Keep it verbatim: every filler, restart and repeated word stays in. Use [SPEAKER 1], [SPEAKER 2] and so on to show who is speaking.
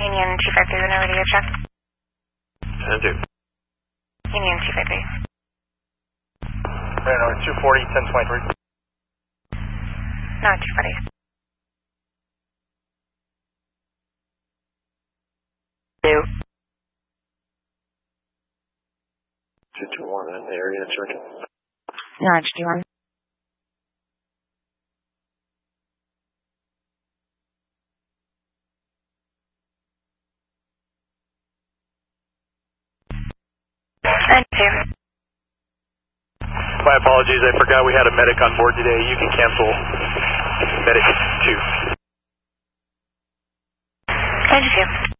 [SPEAKER 1] Union two five three, when ready to check.
[SPEAKER 2] ten two.
[SPEAKER 1] Union two five three.
[SPEAKER 3] Right, number two forty, ten twenty-three.
[SPEAKER 1] No, two forty. Two.
[SPEAKER 2] two two one in the area checking.
[SPEAKER 1] Notch, do you want? And two.
[SPEAKER 3] My apologies, I forgot we had a medic on board today. You can cancel medic two.
[SPEAKER 1] And two.